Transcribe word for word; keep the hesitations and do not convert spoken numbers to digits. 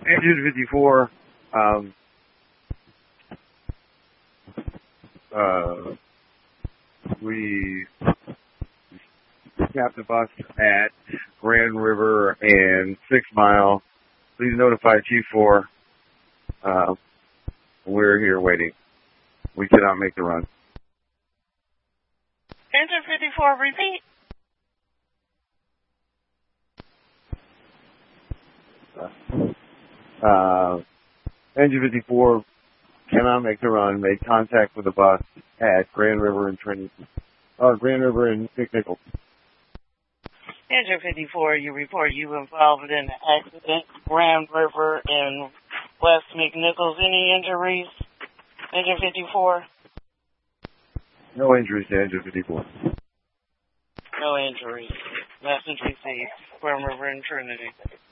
Engine fifty-four, um, uh, we capped the bus at Grand River and Six Mile. Please notify Chief four. Uh, we're here waiting. We cannot make the run. Engine fifty-four, repeat. Uh, Engine fifty-four cannot make the run. Made contact with the bus at Grand River and Trinity. Uh, Grand River and McNichols. Engine fifty-four, you report you involved in an accident, Grand River and West McNichols. Any injuries? Engine fifty-four? No injuries to Engine fifty-four. No injuries. Message received. Grand River and Trinity.